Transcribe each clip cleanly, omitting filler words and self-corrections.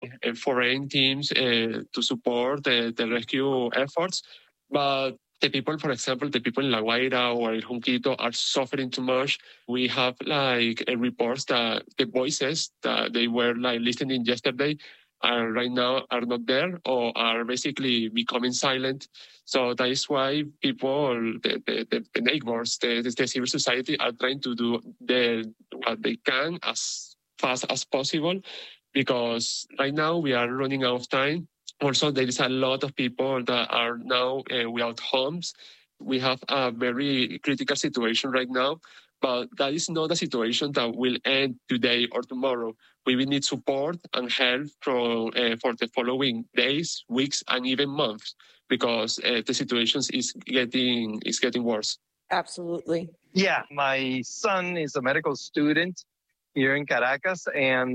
foreign teams to support the rescue efforts. But the people, for example, the people in La Guaira or in Junquito are suffering too much. We have reports that the voices that they were listening yesterday right now are not there or are basically becoming silent. So that is why people, the neighbors, the civil society are trying to do what they can as fast as possible, because right now we are running out of time. Also, there is a lot of people that are now without homes. We have a very critical situation right now, but that is not a situation that will end today or tomorrow. We will need support and help for the following days, weeks, and even months, because the situation is getting worse. Absolutely. Yeah, my son is a medical student here in Caracas, and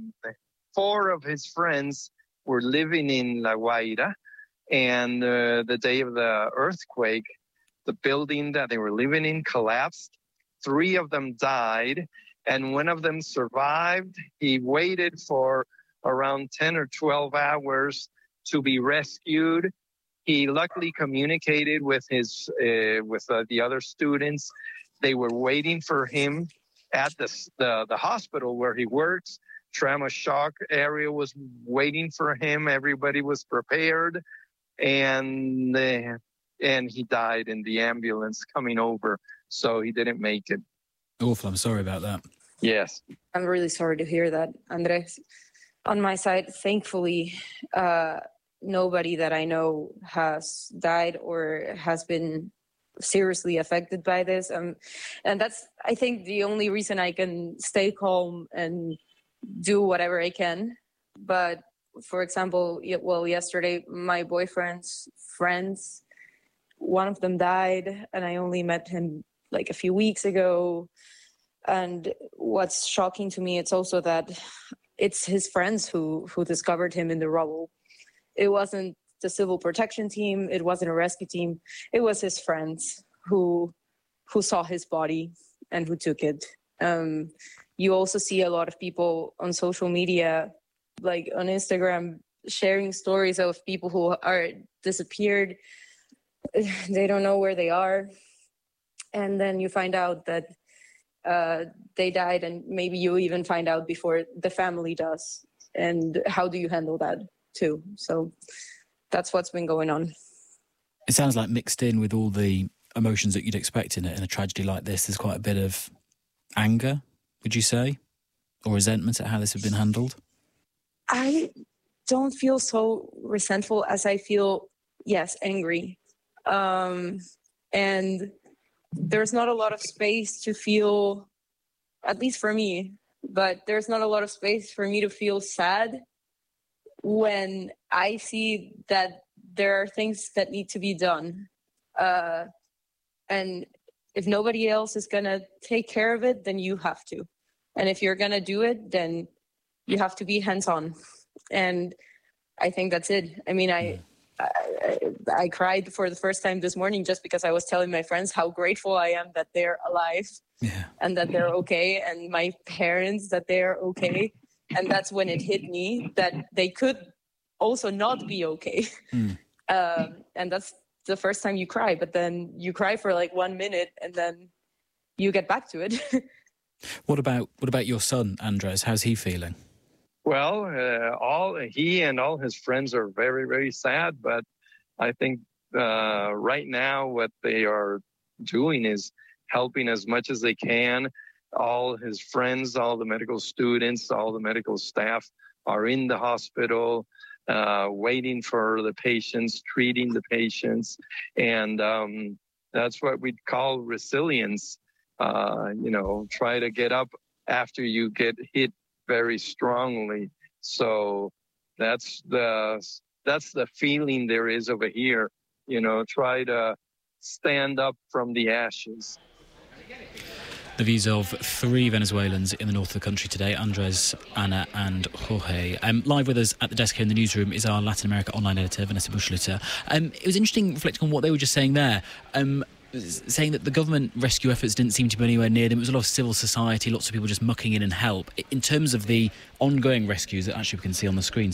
4 of his friends were living in La Guaira, and the day of the earthquake, the building that they were living in collapsed. 3 of them died, and one of them survived. He waited for around 10 or 12 hours to be rescued. He luckily communicated with the other students. They were waiting for him at the hospital where he works. Trauma shock area was waiting for him. Everybody was prepared, and he died in the ambulance coming over, so he didn't make it. Awful. I'm sorry about that. Yes. I'm really sorry to hear that, Andres. On my side, thankfully, nobody that I know has died or has been seriously affected by this. And that's, I think, the only reason I can stay calm and do whatever I can. But for example, yesterday, my boyfriend's friends, one of them died, and I only met him like a few weeks ago. And what's shocking to me, it's also that it's his friends who discovered him in the rubble. It wasn't the civil protection team. It wasn't a rescue team. It was his friends who saw his body and who took it. You also see a lot of people on social media, like on Instagram, sharing stories of people who are disappeared. They don't know where they are. And then you find out that they died, and maybe you even find out before the family does. And how do you handle that too? So that's what's been going on. It sounds like mixed in with all the emotions that you'd expect in a tragedy like this, there's quite a bit of anger, would you say? Or resentment at how this has been handled? I don't feel so resentful as I feel, yes, angry. And there's not a lot of space to feel, at least for me, but there's not a lot of space for me to feel sad when I see that there are things that need to be done. And if nobody else is going to take care of it, then you have to. And if you're going to do it, then you have to be hands-on. And I think that's it. I mean, I cried for the first time this morning just because I was telling my friends how grateful I am that they're alive and that they're okay, and my parents that they're okay. And that's when it hit me that they could also not be okay. And that's the first time you cry, but then you cry for like 1 minute and then you get back to it. What about your son, Andres? How's he feeling? Well, he and all his friends are very, very sad, but I think right now what they are doing is helping as much as they can. All his friends, all the medical students, all the medical staff are in the hospital, waiting for the patients, treating the patients. And that's what we'd call resilience. Try to get up after you get hit very strongly. So that's the feeling there is over here. Try to stand up from the ashes. The views of 3 Venezuelans in the north of the country today, Andres, Ana and Jorge. Live with us at the desk here in the newsroom is our Latin America online editor, Vanessa Bushluter. It was interesting reflecting on what they were just saying there, saying that the government rescue efforts didn't seem to be anywhere near them. It was a lot of civil society, lots of people just mucking in and help. In terms of the ongoing rescues that actually we can see on the screen,